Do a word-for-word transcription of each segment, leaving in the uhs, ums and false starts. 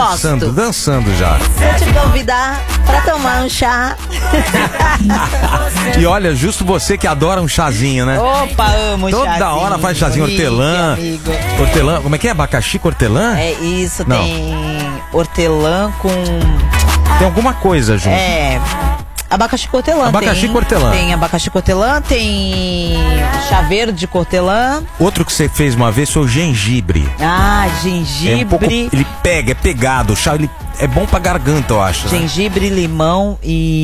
dançando, Gosto. dançando já. Vou te convidar pra tomar um chá. E olha, justo você que adora um chazinho, né? Opa, amo Toda chazinho. hora faz chazinho Ih, hortelã. amigo. Hortelã, como é que é? Abacaxi com hortelã? É isso, Não. tem hortelã com... Tem alguma coisa junto. É... Abacaxi com hortelã. Abacaxi tem, com hortelã. Tem abacaxi com hortelã, tem chá verde com hortelã. Outro que você fez uma vez foi o gengibre. Ah, É gengibre. um pouco, ele pega, é pegado. O chá ele é bom pra garganta, eu acho. Né? Gengibre, limão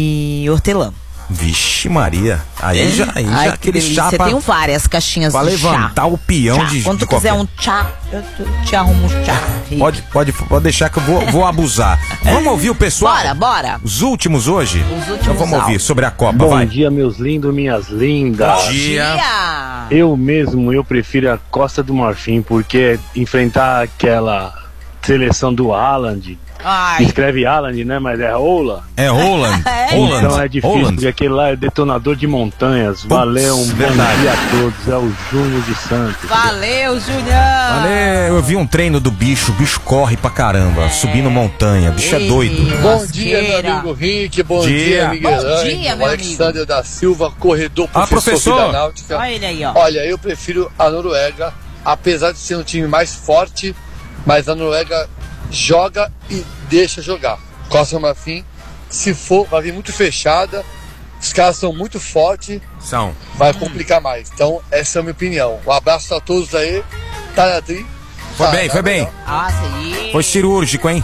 e hortelã. Vixe Maria. Aí já, aí Ai, já que aquele delícia. chá pra, Tenho várias caixinhas pra de levantar chá. o peão Chá. de, Quando de tu quiser qualquer... um chá, eu te- te arrumo um chá. Pode, pode, pode deixar que eu vou, vou abusar. Vamos ouvir o pessoal? Bora, bora. Os últimos hoje? Os últimos Então vamos ouvir áudios. sobre a Copa, Bom vai. dia, meus lindos, minhas lindas. Bom dia. Dia. Eu mesmo, eu prefiro a Costa do Marfim, porque enfrentar aquela seleção do Haaland, Ai. escreve Haaland, né, mas é Holland. É Roland. É. Roland. Então é difícil, Roland. porque aquele lá é detonador de montanhas. Valeu, um bom verdade. dia a todos. É o Júnior de Santos. Valeu, Julião. Valeu, eu vi um treino do bicho, o bicho corre pra caramba, subindo montanha, o bicho é Ei. doido. Bom dia, meu Lasqueira. amigo Rick. Bom Dia. dia, Miguel. Bom dia, meu Alexandre da Silva, corredor, Ah, professor, professor. da Náutica. Olha ele aí, ó. Olha, eu prefiro a Noruega, apesar de ser um time mais forte, mas a Noruega joga e deixa jogar. Costa do Marfim, se for, vai vir muito fechada, os caras são muito fortes, São. vai complicar mais. Então, essa é a minha opinião. Um abraço a todos aí. Tá na tri. Foi Tá, bem, tá foi bem. legal. Nossa, aí. Foi cirúrgico, hein?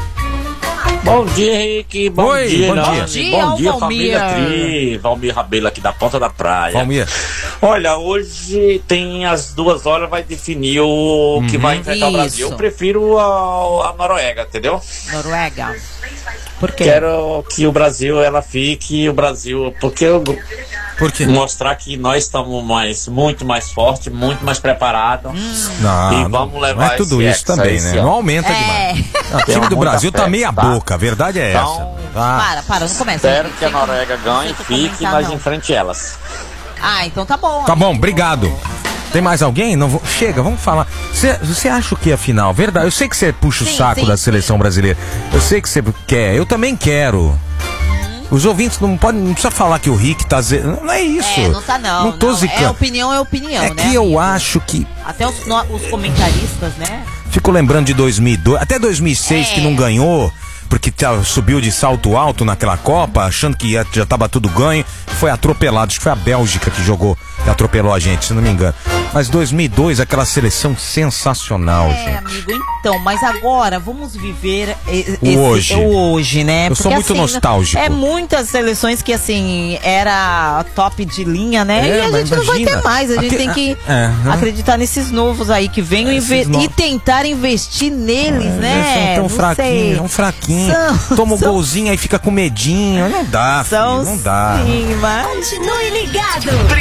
Bom dia, Henrique. Bom Oi, dia, bom Nani. dia. Bom dia, Bom dia, Valmir. família Tri. Valmir Rabelo aqui da Ponta da Praia. Valmir. Olha, hoje tem as duas horas, vai definir o que vai enfrentar o Brasil. Isso. Eu prefiro a, a Noruega, entendeu? Noruega. Por quê? Quero que o Brasil, ela fique, o Brasil, porque eu Por quê? mostrar que nós estamos mais, muito mais fortes, muito mais preparados. Não, E não, vamos levar não é tudo esse isso hexa também, esse né? ano. Não aumenta É. demais. Não, o Tenho time do muita Brasil tá fé, meia tá? boca, a verdade é Então, essa. Tá. Para, para, não começa. Espero que a Noruega ganhe, Não sei fique e comentar, nós não. enfrente elas. Ah, então tá bom. Tá bom, amigo. obrigado. Tem mais alguém? Não vou... Chega, vamos falar. Você acha o que a final? Verdade, eu sei que você puxa o Sim, saco sim, da sim. seleção brasileira. Eu sei que você quer, eu também quero. Os ouvintes não podem, não precisa falar que o Rick tá ze... Não é isso. É, não tá não. Não tô não. zicando. É opinião, é opinião, É né? que eu amigo? acho que. Até os, no- os comentaristas, né? Fico lembrando de dois mil e dois, até dois mil e seis É. que não ganhou, porque tá- subiu de salto alto naquela Copa, achando que ia- já tava tudo ganho, foi atropelado. Acho que foi a Bélgica que jogou, que atropelou a gente, se não me engano. Mas dois mil e dois, aquela seleção sensacional, É, gente. amigo, então, mas agora vamos viver e- O esse, hoje. o hoje, né? Eu sou muito nostálgico. É muitas seleções que, assim, era top de linha, né? É, e a mas gente não vai imagina. ter mais. A gente Aque- tem que é, é. acreditar nesses novos aí que venham É, e, ve- esses novos. e tentar investir neles, Eles né? são tão Não fraquinhos, sei. são fraquinhos. São- Toma o são- golzinho aí fica com medinho. Não dá, filho, São não dá. sim, mas... Continue ligado.